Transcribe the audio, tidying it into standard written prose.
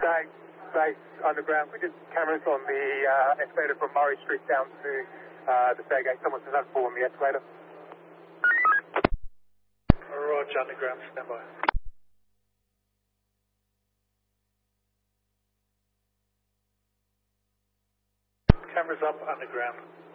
Base underground. We did cameras on the escalator from Murray Street down to the Fairgate. Someone says that's on the escalator. Roger, underground, stand by. Cameras up, underground.